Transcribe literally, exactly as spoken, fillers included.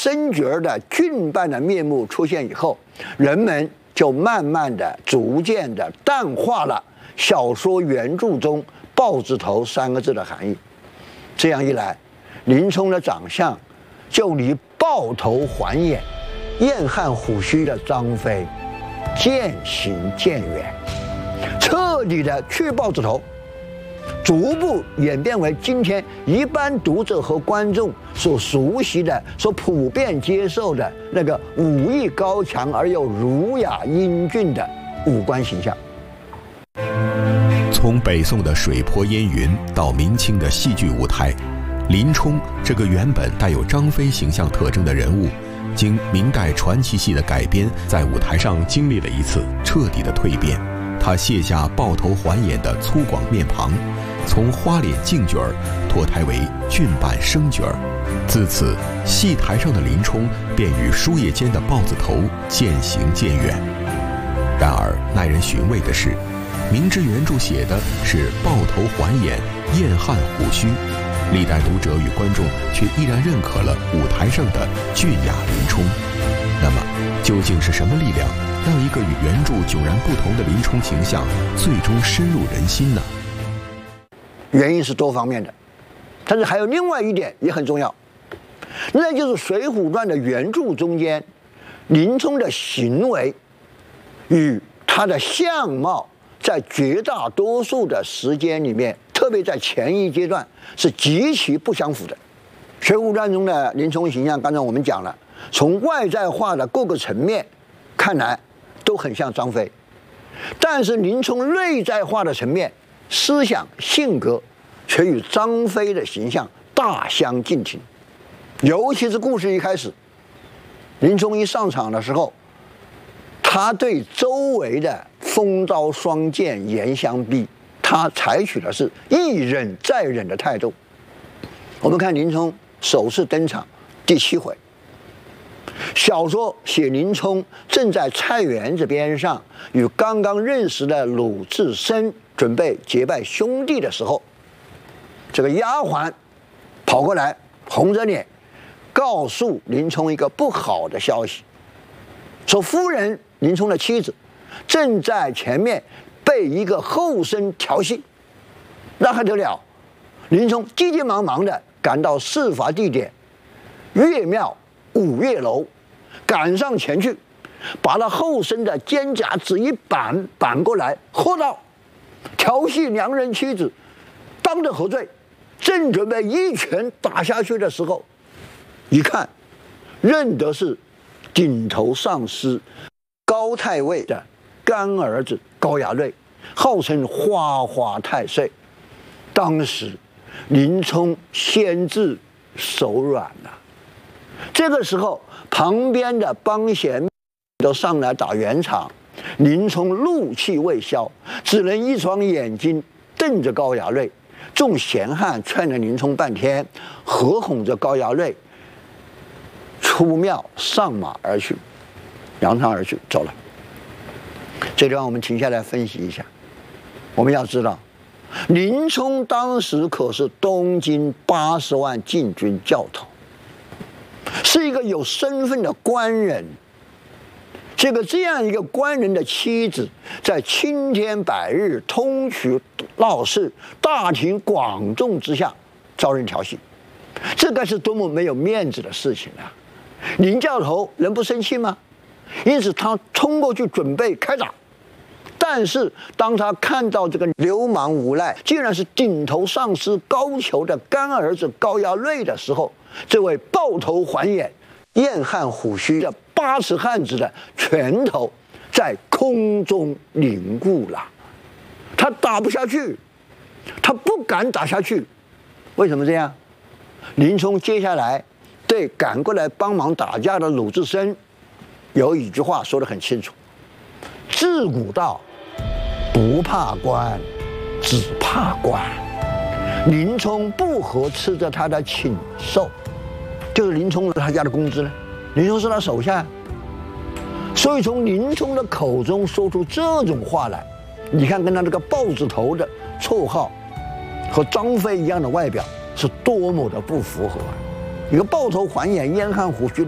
生角的俊扮的面目出现以后，人们就慢慢的、逐渐的淡化了小说原著中“豹子头”三个字的含义。这样一来，林冲的长相就离豹头环眼、燕汉虎须的张飞渐行渐远，彻底的去豹子头，逐步演变为今天一般读者和观众所熟悉的、所普遍接受的那个武艺高强而又儒雅英俊的五官形象。 从北宋的水泊烟云到明清的戏剧舞台，林冲这个原本带有张飞形象特征的人物，经明代传奇戏的改编，在舞台上经历了一次彻底的蜕变。他卸下豹头环眼的粗犷面庞，从花脸净角儿脱胎为俊扮生角儿，自此戏台上的林冲便与书页间的豹子头渐行渐远。然而耐人寻味的是，明知原著写的是豹头环眼、燕汉虎须，历代读者与观众却依然认可了舞台上的俊雅林冲。那么究竟是什么力量让一个与原著迥然不同的林冲形象最终深入人心呢？ 原因是多方面的，但是还有另外一点也很重要，那就是《水浒传》的原著中间，林冲的行为与他的相貌在绝大多数的时间里面，特别在前一阶段是极其不相符的。《水浒传》中的林冲形象，刚才我们讲了，从外在化的各个层面看来都很像张飞，但是林冲内在化的层面，思想性格却与张飞的形象大相径庭。尤其是故事一开始，林冲一上场的时候，他对周围的风刀霜剑严相逼，他采取的是一忍再忍的态度。我们看林冲首次登场第七回，小说写林冲正在菜园子边上与刚刚认识的鲁智深准备结拜兄弟的时候，这个丫鬟跑过来，红着脸告诉林冲一个不好的消息，说夫人林冲的妻子正在前面被一个后生调戏。那还得了，林冲急急忙忙的赶到事发地点岳庙五岳楼，赶上前去，把那后生的肩胛子一扳扳过来，喝道：调戏娘人妻子，当着何罪？正准备一拳打下去的时候，一看认得是顶头上司高太尉的干儿子高衙内，号称花花太岁。当时林冲先至手软了。这个时候旁边的帮闲都上来打圆场，林冲怒气未消，只能一双眼睛瞪着高衙内。众闲汉劝了林冲半天，合哄着高衙内出庙上马而去，扬长而去走了。这地方我们停下来分析一下。我们要知道，林冲当时可是东京八十万禁军教头，是一个有身份的官人。这个这样一个官人的妻子，在青天白日、通衢闹市、大庭广众之下遭人调戏，这该是多么没有面子的事情啊！林教头能不生气吗？因此他冲过去准备开打，但是当他看到这个流氓无赖竟然是顶头上司高俅的干儿子高衙内的时候，这位豹头环眼、燕汉虎须的八尺汉子的拳头在空中凝固了，他打不下去，他不敢打下去。为什么这样？林冲接下来对赶过来帮忙打架的鲁智深有一句话说得很清楚：自古道不怕官，只怕官。林冲不合吃着他的请寿，就是林冲他家的工资呢，林冲是他手下，所以从林冲的口中说出这种话来，你看跟他这个豹子头的绰号和张飞一样的外表是多么的不符合啊！一个豹头环眼、燕汉虎须